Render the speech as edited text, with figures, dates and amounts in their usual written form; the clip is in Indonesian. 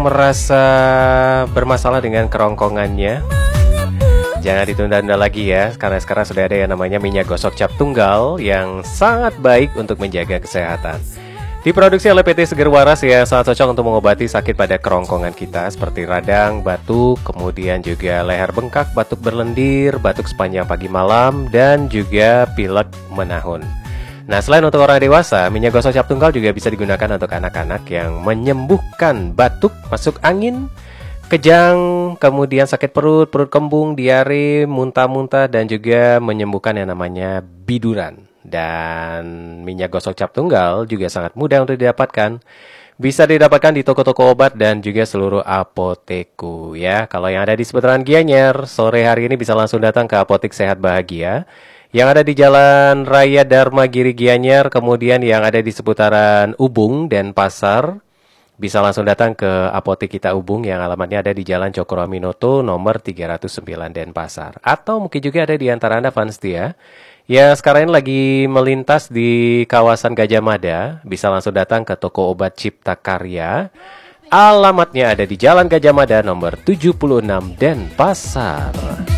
merasa bermasalah dengan kerongkongannya, jangan ditunda-tunda lagi ya, karena sekarang sudah ada yang namanya minyak gosok cap tunggal yang sangat baik untuk menjaga kesehatan. Diproduksi oleh PT Seger Waras yang sangat cocok untuk mengobati sakit pada kerongkongan kita seperti radang, batuk, kemudian juga leher bengkak, batuk berlendir, batuk sepanjang pagi malam, dan juga pilek menahun. Nah, selain untuk orang dewasa, minyak gosok cap tunggal juga bisa digunakan untuk anak-anak yang menyembuhkan batuk, masuk angin, kejang, kemudian sakit perut, perut kembung, diare, muntah-muntah, dan juga menyembuhkan yang namanya biduran. Dan minyak gosok cap tunggal juga sangat mudah untuk didapatkan. Bisa didapatkan di toko-toko obat dan juga seluruh apoteku ya. Kalau yang ada di seputaran Gianyar, sore hari ini bisa langsung datang ke Apotik Sehat Bahagia yang ada di Jalan Raya Dharma Giri Gianyar, kemudian yang ada di seputaran Ubung dan Pasar. Bisa langsung datang ke apotek kita Ubung yang alamatnya ada di Jalan Cokro Aminoto nomor 309 Denpasar. Atau mungkin juga ada di antara Anda fans dia ya sekarang ini lagi melintas di kawasan Gajah Mada. Bisa langsung datang ke toko obat Cipta Karya. Alamatnya ada di Jalan Gajah Mada nomor 76 Denpasar.